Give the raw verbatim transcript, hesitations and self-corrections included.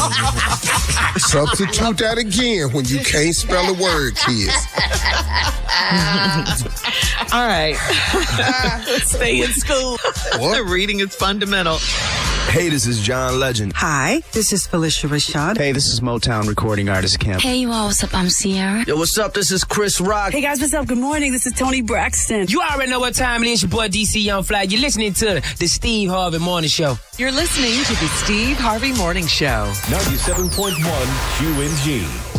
Substitute that again when you can't spell a word, kids. All right. Stay in school. What? Reading is fundamental. Hey, this is John Legend. Hi, this is Felicia Rashad. Hey, this is Motown recording artist Camp. Hey, you all, what's up? I'm Sierra. Yo, what's up? This is Chris Rock. Hey guys, what's up? Good morning. This is Toni Braxton. You already know what time it is. Your boy D C Young Fly. You're listening to the Steve Harvey Morning Show. You're listening to the Steve Harvey Morning Show. ninety-seven point one Q M G.